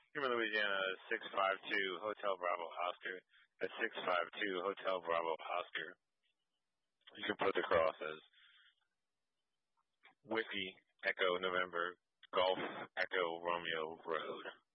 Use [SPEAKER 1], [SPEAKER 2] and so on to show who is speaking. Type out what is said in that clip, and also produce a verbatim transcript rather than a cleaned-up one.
[SPEAKER 1] Human, Louisiana, six five two Hotel Bravo Oscar. At six five two Hotel Bravo Oscar. You can put the cross as Whiskey Echo November Golf Echo Romeo Road.